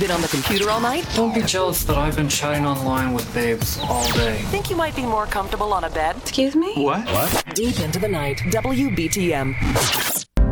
Been on the computer all night? Don't be jealous that I've been chatting online with babes all day. Think you might be more comfortable on a bed? Excuse me? What? Deep into the night, WBTM.